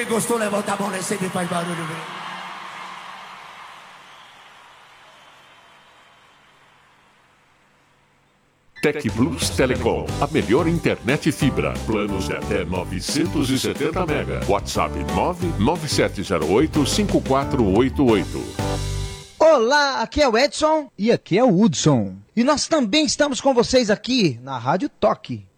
Quem gostou, levanta a mão lá e sempre faz barulho, velho. Tec Plus Telecom, a melhor internet fibra. Planos de até 970 mega. WhatsApp 997085488. Olá, aqui é o Edson. E aqui é o Hudson. E nós também estamos com vocês aqui na Rádio Toque.